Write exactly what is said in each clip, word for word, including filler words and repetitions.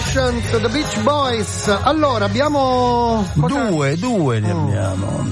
Emotions, The Beach Boys. Allora, abbiamo... Due, due ne abbiamo.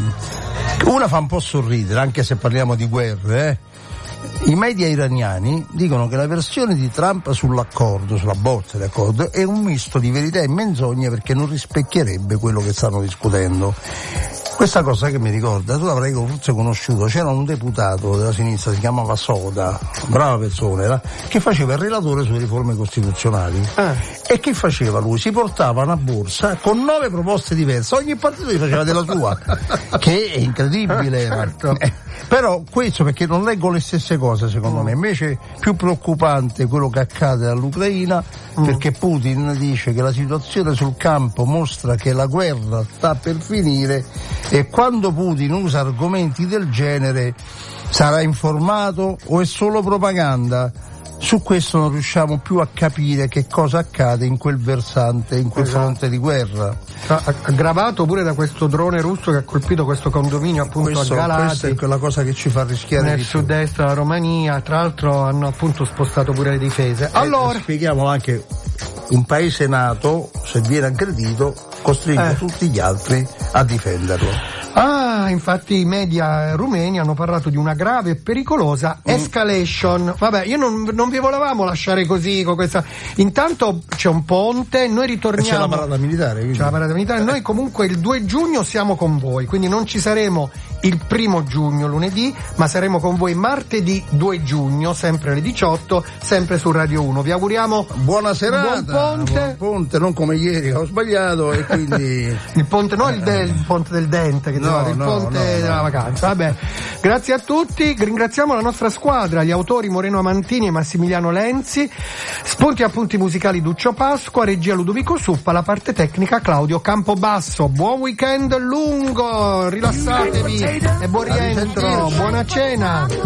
Una fa un po' sorridere, anche se parliamo di guerre, eh. I media iraniani dicono che la versione di Trump sull'accordo, sulla bozza di accordo, è un misto di verità e menzogne perché non rispecchierebbe quello che stanno discutendo. Questa cosa che mi ricorda, tu l'avrai forse conosciuto, c'era un deputato della sinistra, si chiamava Soda, brava persona era, che faceva il relatore sulle riforme costituzionali. Ah. E che faceva lui? Si portava una borsa con nove proposte diverse, ogni partito gli faceva della sua, che è incredibile. Certo. Eh, però questo perché non leggo le stesse cose secondo mm. me, invece più preoccupante quello che accade all'Ucraina, mm. perché Putin dice che la situazione sul campo mostra che la guerra sta per finire. E quando Putin usa argomenti del genere sarà informato o è solo propaganda? Su questo non riusciamo più a capire che cosa accade in quel versante, in quel esatto. fronte di guerra. Aggravato pure da questo drone russo che ha colpito questo condominio appunto questo, a Galati. Questa è quella cosa che ci fa rischiare nel sud-est della Romania, tra l'altro hanno appunto spostato pure le difese. Allora, eh, spieghiamolo anche, un paese nato, se viene aggredito, costringe eh. tutti gli altri a difenderlo. Ah, infatti i media rumeni hanno parlato di una grave e pericolosa mm. escalation. Vabbè, io non, non vi volevamo lasciare così con questa. Intanto c'è un ponte, noi ritorniamo. E c'è la parata militare. Quindi. C'è la parata militare. Noi comunque il due giugno siamo con voi, quindi non ci saremo il primo giugno lunedì, ma saremo con voi martedì due giugno, sempre alle diciotto, sempre su Radio uno. Vi auguriamo buona serata. Buon ponte. Buon ponte, non come ieri, ho sbagliato e quindi. Il ponte, no il, de, il ponte del dente, che no, il no, ponte no, della no. vacanza. Vabbè, grazie a tutti, ringraziamo la nostra squadra, gli autori Moreno Amantini e Massimiliano Lenzi, spunti e appunti musicali Duccio Pasqua, regia Ludovico Suppa, la parte tecnica Claudio Campobasso. Buon weekend lungo, rilassatevi e buon rientro, buona cena.